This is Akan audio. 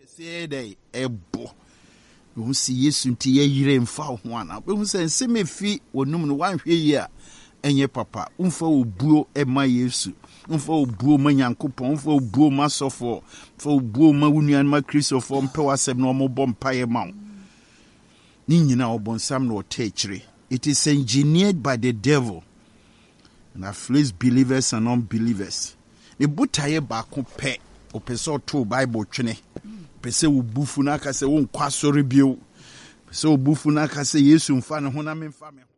say they ebo. You see yes unti ye yire mfa ho ana. We say se me fi wonum no wan hwe yi a enye papa. Umfa obuo ema Yesu. Umfa obuo ma Nyankopon, umfa obuo ma sofo, umfa obuo ma wunuan ma Christopher mpe wasem no mo bom paye ma. Ni nyina obonsam no techre. It is engineered by the devil and afflicts believers and unbelievers. The butaye ba ko pe opeso to Bible twene. Pese ubufu na ka se won kwasori bio. Pese ubufu na ka se Yesu mfa ne ho na memfa me.